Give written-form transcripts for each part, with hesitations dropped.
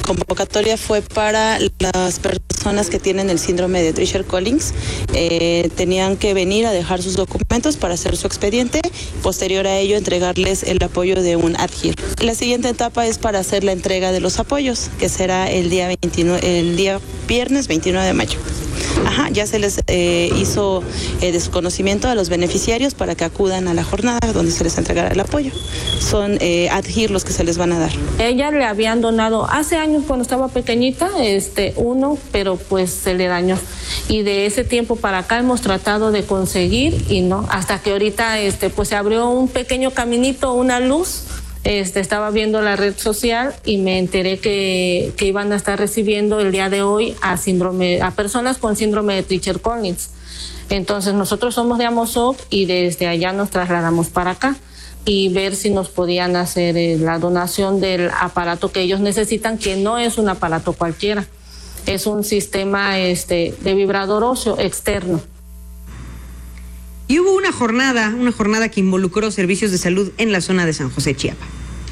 convocatoria fue para las personas que tienen el síndrome de Treacher-Collins. Tenían que venir a dejar sus documentos para hacer su expediente, posterior a ello entregarles el apoyo de un ADGIR. La siguiente etapa es para hacer la entrega de los apoyos, que será el día viernes 29 de mayo. Ya se les hizo de su conocimiento a los beneficiarios para que acudan a la jornada donde se les entregará el apoyo. Son ADGIR los que se les van a dar. Ella le habían donado hace años cuando estaba pequeñita, uno, pero pues se le dañó. Y de ese tiempo para acá hemos tratado de conseguir y no, hasta que ahorita pues se abrió un pequeño caminito, una luz. Estaba viendo la red social y me enteré que iban a estar recibiendo el día de hoy a personas con síndrome de Treacher-Collins. Entonces nosotros somos de Amozoc y desde allá nos trasladamos para acá y ver si nos podían hacer la donación del aparato que ellos necesitan, que no es un aparato cualquiera, es un sistema de vibrador óseo externo. Y hubo una jornada que involucró servicios de salud en la zona de San José, Chiapa.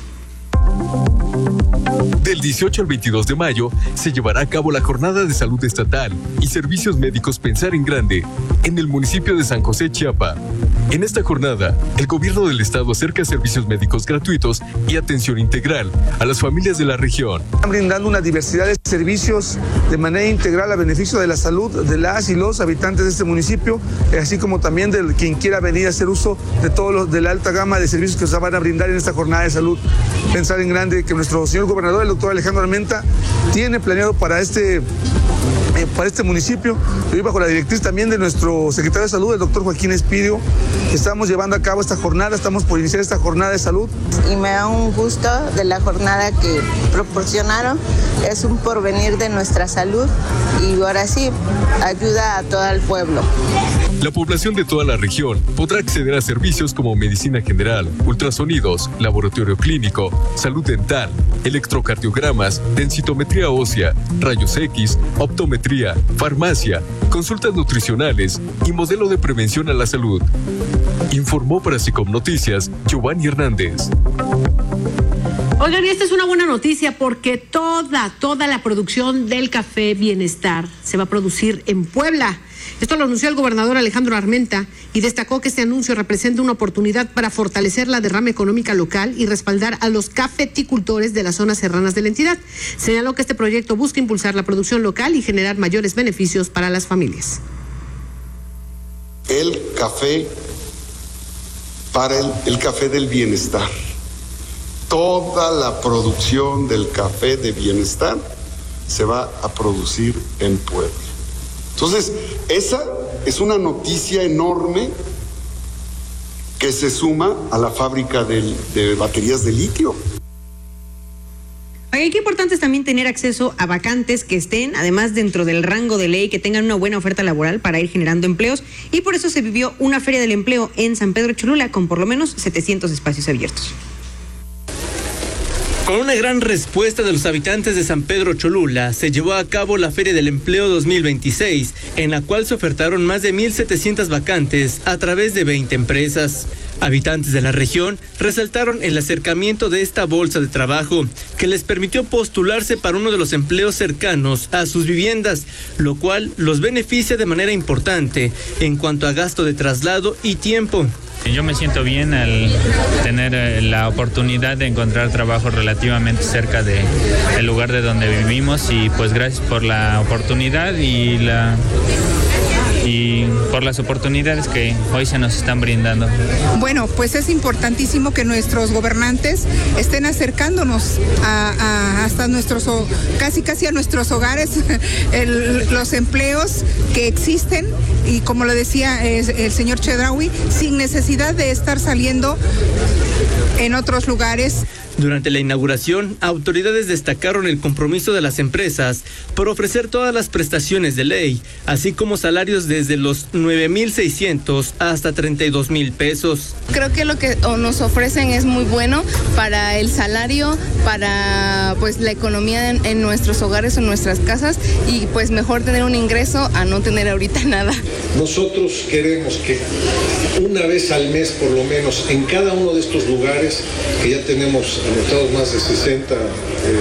Del 18 al 22 de mayo se llevará a cabo la Jornada de Salud Estatal y Servicios Médicos Pensar en Grande en el municipio de San José, Chiapa. En esta jornada, el gobierno del estado acerca servicios médicos gratuitos y atención integral a las familias de la región. Están brindando una diversidad de servicios de manera integral a beneficio de la salud de las y los habitantes de este municipio, así como también de quien quiera venir a hacer uso de todos de la alta gama de servicios que se van a brindar en esta jornada de salud Pensar en Grande, que nuestro señor gobernador, el doctor Alejandro Armenta, tiene planeado para este municipio, y bajo la directriz también de nuestro secretario de Salud, el doctor Joaquín Espidio. Estamos llevando a cabo esta jornada, estamos por iniciar esta jornada de salud. Y me da un gusto de la jornada que proporcionaron, es un porvenir de nuestra salud y ahora sí, ayuda a todo el pueblo. La población de toda la región podrá acceder a servicios como medicina general, ultrasonidos, laboratorio clínico, salud dental, electrocardiogramas, densitometría ósea, rayos X, optometría, farmacia, consultas nutricionales y modelo de prevención a la salud. Informó para Sicom Noticias Giovanni Hernández. Oigan, y esta es una buena noticia porque toda la producción del café Bienestar se va a producir en Puebla. Esto lo anunció el gobernador Alejandro Armenta y destacó que este anuncio representa una oportunidad para fortalecer la derrama económica local y respaldar a los cafeticultores de las zonas serranas de la entidad. Señaló que este proyecto busca impulsar la producción local y generar mayores beneficios para las familias. El café para el café del bienestar. Toda la producción del café de bienestar se va a producir en Puebla. Entonces, esa es una noticia enorme que se suma a la fábrica de baterías de litio. Oye, qué importante es también tener acceso a vacantes que estén, además, dentro del rango de ley, que tengan una buena oferta laboral para ir generando empleos. Y por eso se vivió una feria del empleo en San Pedro Cholula con por lo menos 700 espacios abiertos. Con una gran respuesta de los habitantes de San Pedro Cholula, se llevó a cabo la Feria del Empleo 2026, en la cual se ofertaron más de 1,700 vacantes a través de 20 empresas. Habitantes de la región resaltaron el acercamiento de esta bolsa de trabajo, que les permitió postularse para uno de los empleos cercanos a sus viviendas, lo cual los beneficia de manera importante en cuanto a gasto de traslado y tiempo. Yo me siento bien al tener la oportunidad de encontrar trabajo relativamente cerca del lugar de donde vivimos y pues gracias por la oportunidad y por las oportunidades que hoy se nos están brindando. Bueno, pues es importantísimo que nuestros gobernantes estén acercándonos hasta casi a nuestros hogares los empleos que existen y como lo decía el señor Chedraui, sin necesidad de estar saliendo en otros lugares. Durante la inauguración, autoridades destacaron el compromiso de las empresas por ofrecer todas las prestaciones de ley, así como salarios desde los 9,600 hasta 32,000 pesos. Creo que lo que nos ofrecen es muy bueno para el salario, para pues la economía en nuestros hogares o en nuestras casas y pues mejor tener un ingreso a no tener ahorita nada. Nosotros queremos que una vez al mes por lo menos en cada uno de estos lugares que ya tenemos anotados más de 60